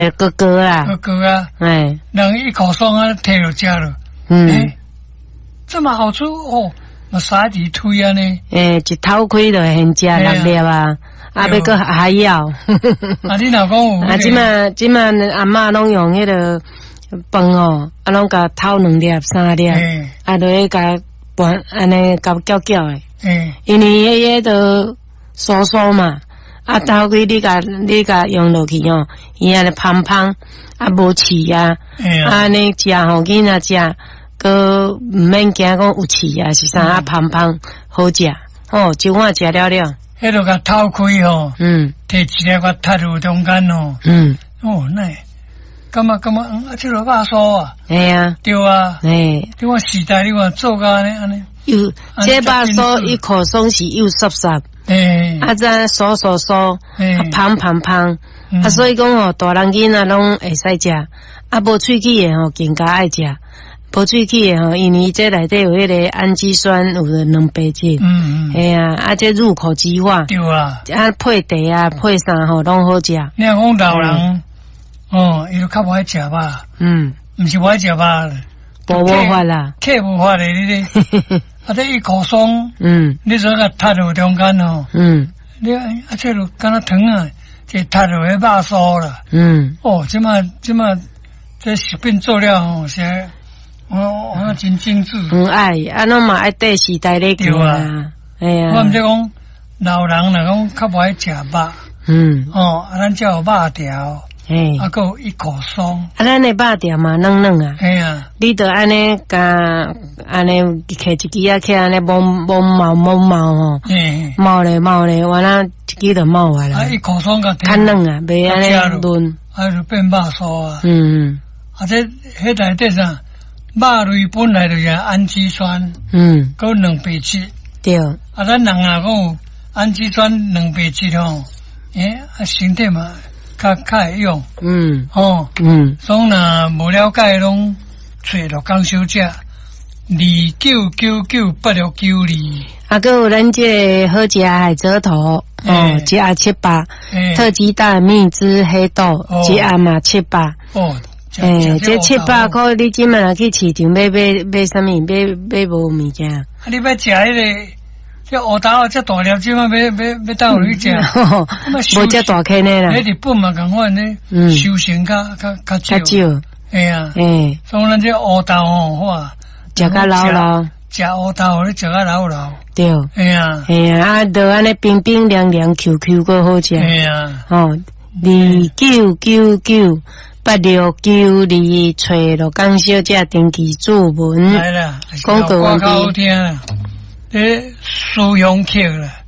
哥哥啊， 哥哥啊， 哎， 人一口爽啊，摕落食了。这么好吃哦，我沙子推啊呢。 一头开就现食6粒啊，啊，要搁还要。 啊，你老公有？ 啊，即马阿嬷拢用迄个饭哦，啊，拢甲偷2粒、3粒，啊，就迄甲拌安尼甲搅搅的。因为迄个酥酥嘛，啊，头开你甲用落去哦，伊安尼芳芳，啊，无刺啊，安尼食吼囡仔食。个唔免惊讲有刺啊，是啥啊？芳芳好食哦，一碗食了了。 迄个甲偷开吼，摕一粒个插入中间哦，那感觉啊，这个肉酥啊， 系啊， 对啊，你看时代你看做个安尼， 又这肉酥一口松是又湿湿，啊再酥酥酥，芳芳芳，啊所以讲吼，大人囡仔拢会使食，啊无喙齿的吼更加爱食。无喙齿的吼，因为这内底有迄个氨基酸，有蛋白质，系啊，啊这入口即化， 对啊， 啊配茶啊配啥吼拢好食。 你讲老人，伊就较无爱食肉，毋是无爱食肉， 无法啦， 客无法的你咧，啊这一口松，你做个插入中间哦，你啊这就敢若糖啊，这插入迄肉酥啦，即马这食品做了吼是。我真精致， 爱，啊，拢嘛爱对时代咧行啊，哎呀， 我毋是讲老人啦，讲较无爱食肉，咱才有肉条，啊，还有一口松， 啊，咱的肉条嘛嫩嫩啊， 系啊， 你着安尼甲安尼摕一支啊，去安尼毛吼，毛咧，完了一支就毛啊啦， 啊，一口松个较嫩啊，袂安尼嫩， 啊，就变肉酥啊，啊，这迄内底啥？肉类本来就是氨基酸，佮蛋白质， 对。 啊，咱人啊讲有氨基酸、蛋白质吼，身体嘛较会用，所以若无了解拢找着讲小食，29998692。 啊，佮有咱这好食海蜇头，一盒700，特级大蜜汁黑豆，一盒嘛700。这700块，你今晚去市场买什么？买无物件？啊， 你要食迄个，这乌豆这大粒，今晚要带回去食。 无这大颗呢啦。 日本嘛共款呢，收成较少。哎呀，所以咱这乌豆吼，哇， 食甲老， 食乌豆你食甲老。 对，哎呀，啊，都安尼冰冰凉凉 QQ 个好食。 哎呀 29998692找罗江小姐登记注文， 来啦，广告好听啦，苏阳客啦。